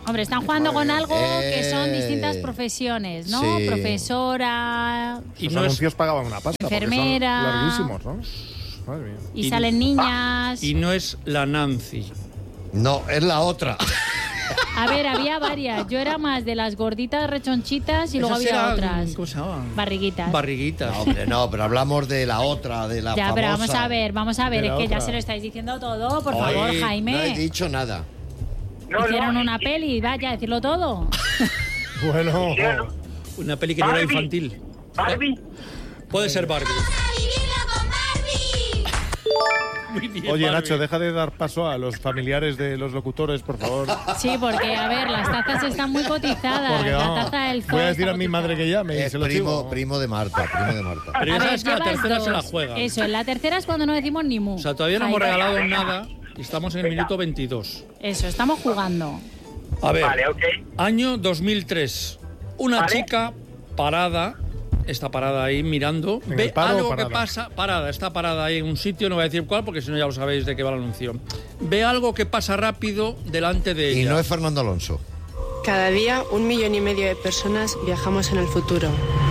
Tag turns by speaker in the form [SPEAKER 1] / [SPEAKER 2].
[SPEAKER 1] Hombre, están jugando con algo que son distintas profesiones, ¿no?
[SPEAKER 2] Sí.
[SPEAKER 1] Profesora,
[SPEAKER 3] Los anuncios pagaban una pasta.
[SPEAKER 1] enfermera.
[SPEAKER 3] Porque son larguísimos, ¿no? Madre mía.
[SPEAKER 1] y salen niñas.
[SPEAKER 4] Y no es la Nancy.
[SPEAKER 2] No, es la otra.
[SPEAKER 1] A ver, había varias. Yo era más de las gorditas rechonchitas y luego
[SPEAKER 4] Esas
[SPEAKER 1] había
[SPEAKER 4] eran,
[SPEAKER 1] otras.
[SPEAKER 4] ¿cómo se llamaban?
[SPEAKER 1] Barriguitas.
[SPEAKER 4] Barriguitas.
[SPEAKER 2] No, hombre, no, pero hablamos de la otra, de la
[SPEAKER 1] Ya,
[SPEAKER 2] famosa.
[SPEAKER 1] pero vamos a ver,
[SPEAKER 3] De
[SPEAKER 1] es
[SPEAKER 3] la
[SPEAKER 1] que ya
[SPEAKER 3] otra.
[SPEAKER 1] se lo estáis diciendo todo, por
[SPEAKER 2] Oye,
[SPEAKER 1] favor,
[SPEAKER 2] No he
[SPEAKER 1] Jaime.
[SPEAKER 2] dicho nada.
[SPEAKER 1] Hicieron una peli, vaya, decirlo todo.
[SPEAKER 3] Bueno.
[SPEAKER 4] Una peli que no era infantil.
[SPEAKER 5] Barbie.
[SPEAKER 4] Puede ser Barbie. Muy bien,
[SPEAKER 3] Oye,
[SPEAKER 4] Barbie.
[SPEAKER 3] Nacho, deja de dar paso a los familiares de los locutores, por favor.
[SPEAKER 1] Sí, porque, a ver, las tazas están muy cotizadas.
[SPEAKER 3] Porque
[SPEAKER 1] la
[SPEAKER 3] vamos,
[SPEAKER 1] taza del zoo
[SPEAKER 3] voy a decir
[SPEAKER 1] está
[SPEAKER 3] a mi madre que llame y
[SPEAKER 2] Es
[SPEAKER 3] se lo digo.
[SPEAKER 2] primo de Marta,
[SPEAKER 4] Pero ya
[SPEAKER 1] A ver,
[SPEAKER 4] sabes que la
[SPEAKER 1] llevas
[SPEAKER 4] tercera se la
[SPEAKER 1] dos.
[SPEAKER 4] juega.
[SPEAKER 1] Eso, en la tercera es cuando no decimos ni mu.
[SPEAKER 4] O sea, todavía no hemos
[SPEAKER 1] Ahí.
[SPEAKER 4] regalado nada y estamos en el minuto 22.
[SPEAKER 1] Eso, estamos jugando.
[SPEAKER 4] A ver,
[SPEAKER 5] Vale, ok.
[SPEAKER 4] año 2003. Una
[SPEAKER 5] Vale.
[SPEAKER 4] chica parada, está parada ahí mirando,
[SPEAKER 3] ¿En
[SPEAKER 4] ve
[SPEAKER 3] el paro
[SPEAKER 4] algo
[SPEAKER 3] o
[SPEAKER 4] que
[SPEAKER 3] parada?
[SPEAKER 4] pasa, parada, está parada ahí en un sitio, no voy a decir cuál porque si no ya lo sabéis de qué va el anuncio. Ve algo que pasa rápido delante de
[SPEAKER 2] Y
[SPEAKER 4] ella.
[SPEAKER 2] no es Fernando Alonso.
[SPEAKER 6] Cada día 1,5 millones de personas viajamos en el futuro.